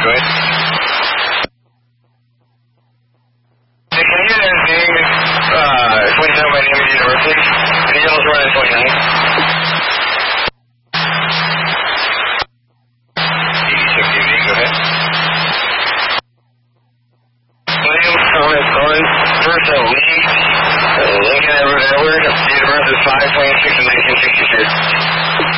go ahead. Hey, can you get that name, 27 by name of the university? Can you tell us where that's 29? Go ahead. William Thomas Cohen, first of Lee, Lincoln Edward, date of birth is 5/26/1962.